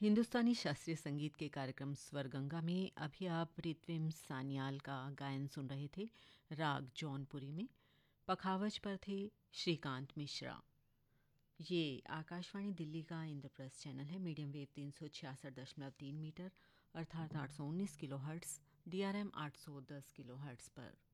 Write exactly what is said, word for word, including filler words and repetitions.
हिंदुस्तानी शास्त्रीय संगीत के कार्यक्रम स्वर गंगा में अभी आप रित्विम सान्याल का गायन सुन रहे थे राग जौनपुरी में। पखावज पर थे श्रीकांत मिश्रा। ये आकाशवाणी दिल्ली का इंद्रप्रस्थ चैनल है। मीडियम वेव तीन सौ छियासठ दशमलव तीन मीटर अर्थात आठ सौ उन्नीस kilo hertz, D R M आठ सौ दस किलो हर्ट्स पर।